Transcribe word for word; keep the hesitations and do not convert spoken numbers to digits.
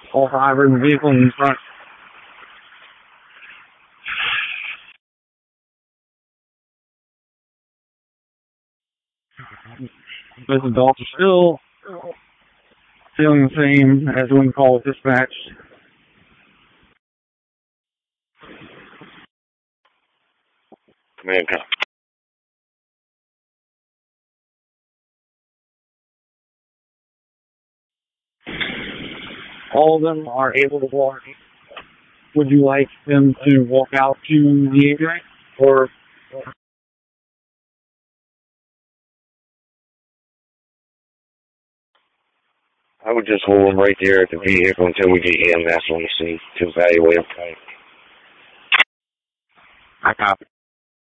All five are in the vehicle in front. Both adults are still feeling the same as when call was dispatched. Man, all of them are able to walk. Would you like them to walk out to the aviary? Or I would just hold them right there at the vehicle until we get E M S on the scene to evaluate them. I copy.